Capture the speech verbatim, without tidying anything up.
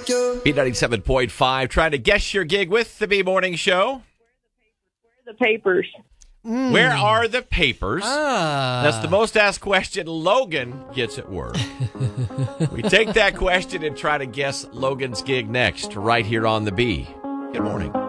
B ninety-seven point five, trying to guess your gig with the B Morning Show. The papers. Mm. Where are the papers? Ah. That's the most asked question Logan gets at work. We take that question and try to guess Logan's gig next, right here on the B. Good morning.